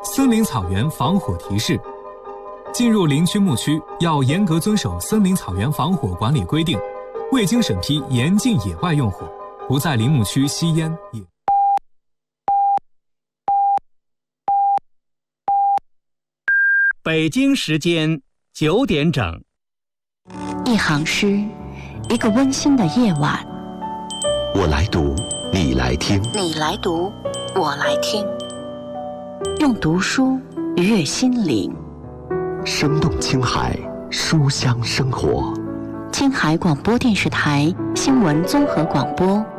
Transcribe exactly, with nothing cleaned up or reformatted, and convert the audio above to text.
森林草原防火提示：进入林区牧区要严格遵守森林草原防火管理规定，未经审批严禁野外用火，不在林牧区吸烟。 北京时间九点整， 一行诗，一个温馨的夜晚。 我来读，你来听。 你来读，我来听。用读书愉悦心灵。 生动青海，书香生活。 青海广播电视台新闻综合广播。